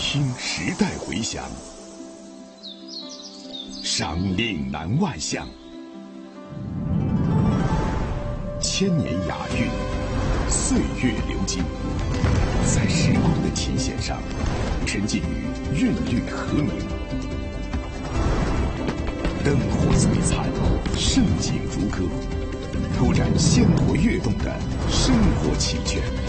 听时代回响，赏岭南外向，千年雅韵，岁月流金，在时光的琴弦上，沉浸于韵律和鸣。灯火璀璨，盛景如歌，铺展鲜活跃动的生活奇圈。